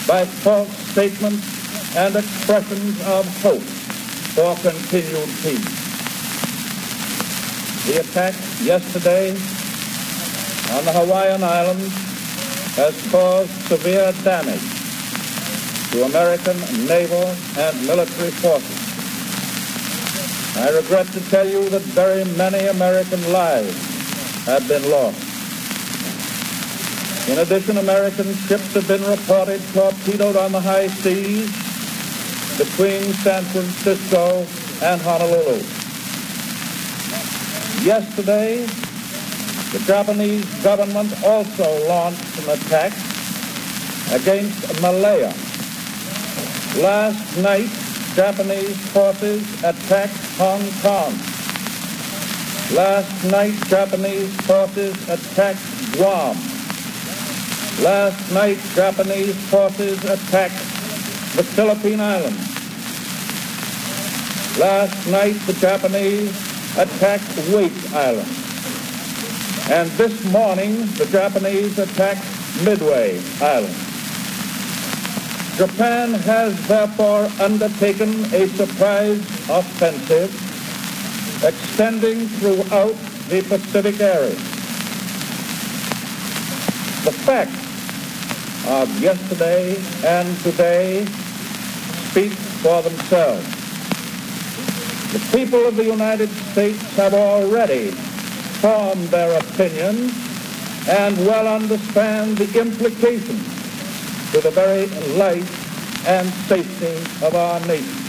by false statements and expressions of hope for continued peace. The attack yesterday on the Hawaiian Islands has caused severe damage to American naval and military forces. I regret to tell you that very many American lives have been lost. In addition, American ships have been reported torpedoed on the high seas between San Francisco and Honolulu. Yesterday, the Japanese government also launched an attack against Malaya. Last night, Japanese forces attacked Hong Kong. Last night, Japanese forces attacked Guam. Last night, Japanese forces attacked the Philippine Islands. Last night, the Japanese attacked Wake Island. And this morning, the Japanese attacked Midway Island. Japan has therefore undertaken a surprise offensive extending throughout the Pacific area. The facts of yesterday and today speak for themselves. The people of the United States have already formed their opinions and well understand the implications to the very life and safety of our nation.